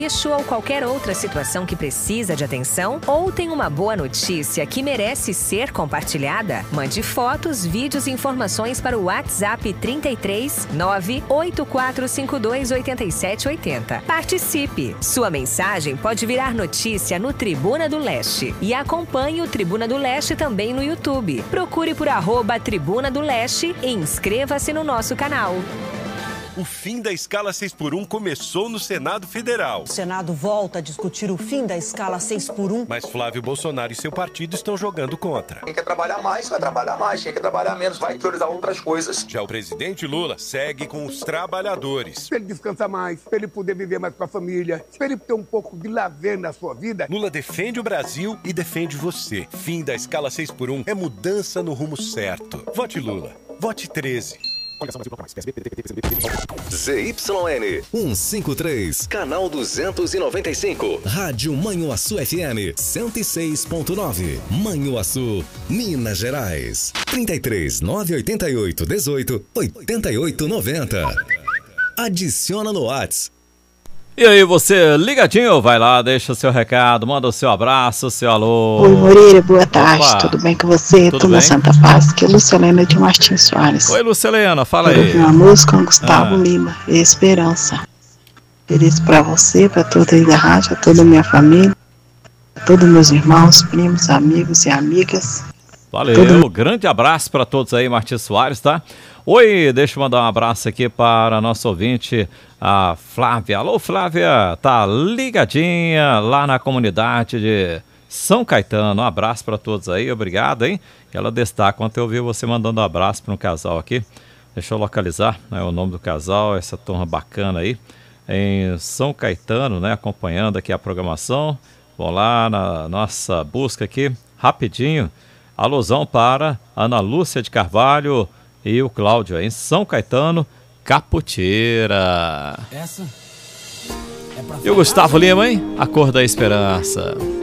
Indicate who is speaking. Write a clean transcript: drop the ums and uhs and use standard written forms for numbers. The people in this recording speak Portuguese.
Speaker 1: Queixo ou qualquer outra situação que precisa de atenção ou tem uma boa notícia que merece ser compartilhada? Mande fotos, vídeos e informações para o WhatsApp 33 98452 8780. Participe! Sua mensagem pode virar notícia no Tribuna do Leste. E acompanhe o Tribuna do Leste também no YouTube. Procure por @Tribuna do Leste e inscreva-se no nosso canal.
Speaker 2: O fim da escala 6x1 começou no Senado Federal.
Speaker 3: O Senado volta a discutir o fim da escala 6x1.
Speaker 2: Mas Flávio Bolsonaro e seu partido estão jogando contra.
Speaker 4: Quem quer trabalhar mais, vai trabalhar mais. Quem quer trabalhar menos, vai priorizar outras coisas.
Speaker 2: Já o presidente Lula segue com os trabalhadores.
Speaker 5: Para ele descansar mais, para ele poder viver mais com a família, para ele ter um pouco de lazer na sua vida.
Speaker 2: Lula defende o Brasil e defende você. Fim da escala 6x1 é mudança no rumo certo. Vote Lula. Vote 13.
Speaker 6: ZYN 153, canal 295, Rádio Manhuaçu FM 106.9, Manhuaçu, Minas Gerais. 33 988 18 88 90. Adiciona no WhatsApp.
Speaker 7: E aí, você ligadinho? Vai lá, deixa o seu recado, manda o seu abraço, o seu alô.
Speaker 8: Oi, Moreira, boa tarde.
Speaker 7: Opa.
Speaker 8: Tudo bem com você?
Speaker 7: Tudo
Speaker 8: Tudo na
Speaker 7: bem?
Speaker 8: Santa Paz. Aqui é Lucelena de Martins Soares.
Speaker 7: Oi, Lucelena, fala
Speaker 8: Eu
Speaker 7: aí.
Speaker 8: ouvi uma música com Gustavo Lima, Esperança. Feliz pra você, pra toda aí da rádio, a toda a minha família, a todos meus irmãos, primos, amigos e amigas.
Speaker 7: Valeu, grande abraço para todos aí, Martins Soares, tá? Oi, deixa eu mandar um abraço aqui para a nossa ouvinte, a Flávia. Alô, Flávia, tá ligadinha lá na comunidade de São Caetano. Um abraço para todos aí, obrigado, hein? Ela destaca, ontem eu vi você mandando um abraço para um casal aqui. Deixa eu localizar, né, o nome do casal, essa turma bacana aí, em São Caetano, né, acompanhando aqui a programação. Vamos lá na nossa busca aqui, rapidinho. Alusão para Ana Lúcia de Carvalho e o Cláudio em São Caetano, Capoteira.
Speaker 9: Essa é pra
Speaker 7: E o Gustavo Lima, hein? A Cor da Esperança.